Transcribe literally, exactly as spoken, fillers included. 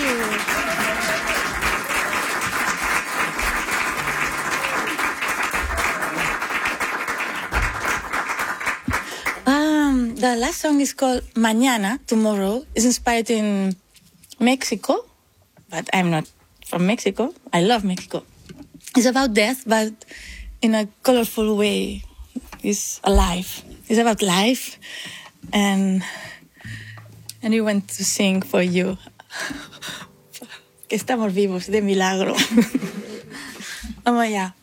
Um, the last song is called Mañana, Tomorrow. It's inspired in Mexico, but I'm not from Mexico. I love Mexico. It's about death, but in a colorful way. It's alive. It's about life. And, and we want to sing for you. Que estamos vivos, de milagro. Vamos allá.